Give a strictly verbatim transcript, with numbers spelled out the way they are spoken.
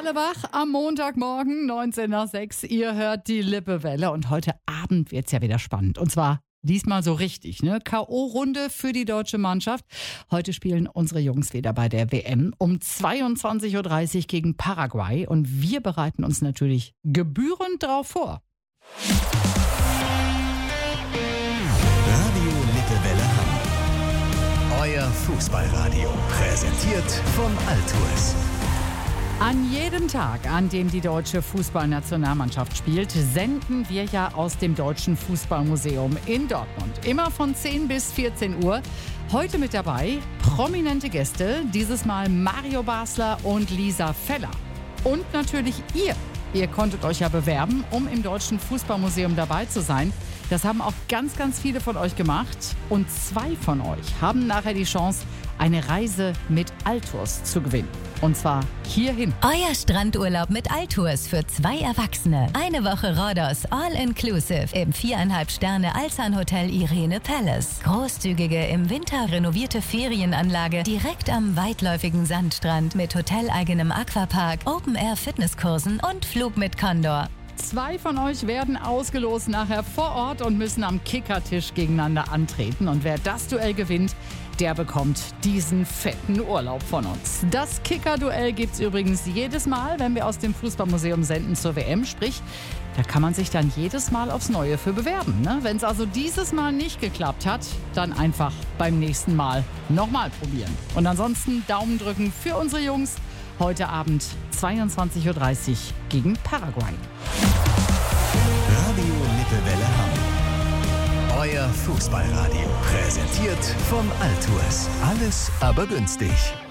alle wach am Montagmorgen, neunzehn nach sechs. Ihr hört die Lippewelle und heute Abend wird's ja wieder spannend. Und zwar diesmal so richtig, ne? K O-Runde für die deutsche Mannschaft. Heute spielen unsere Jungs wieder bei der W M um zweiundzwanzig Uhr dreißig gegen Paraguay. Und wir bereiten uns natürlich gebührend darauf vor. Radio Lippewelle Hamm. Euer Fußballradio. Präsentiert von Altours. An jedem Tag, an dem die deutsche Fußballnationalmannschaft spielt, senden wir ja aus dem Deutschen Fußballmuseum in Dortmund. Immer von zehn bis vierzehn Uhr. Heute mit dabei prominente Gäste, dieses Mal Mario Basler und Lisa Feller. Und natürlich ihr. Ihr konntet euch ja bewerben, um im Deutschen Fußballmuseum dabei zu sein. Das haben auch ganz, ganz viele von euch gemacht. Und zwei von euch haben nachher die Chance, eine Reise mit Altours zu gewinnen. Und zwar hierhin. Euer Strandurlaub mit Altours für zwei Erwachsene. Eine Woche Rhodos, all-inclusive im viereinhalb Sterne Alsan Hotel Irene Palace. Großzügige, im Winter renovierte Ferienanlage direkt am weitläufigen Sandstrand mit hoteleigenem Aquapark, Open-Air-Fitnesskursen und Flug mit Condor. Zwei von euch werden ausgelost nachher vor Ort und müssen am Kickertisch gegeneinander antreten. Und wer das Duell gewinnt, der bekommt diesen fetten Urlaub von uns. Das Kicker-Duell gibt's übrigens jedes Mal, wenn wir aus dem Fußballmuseum senden zur W M. Sprich, da kann man sich dann jedes Mal aufs Neue für bewerben. Ne? Wenn es also dieses Mal nicht geklappt hat, dann einfach beim nächsten Mal nochmal probieren. Und ansonsten Daumen drücken für unsere Jungs. Heute Abend zweiundzwanzig Uhr dreißig gegen Paraguay. Radio Lippewelle Hamm. Euer Fußballradio. Präsentiert von Altours. Alles aber günstig.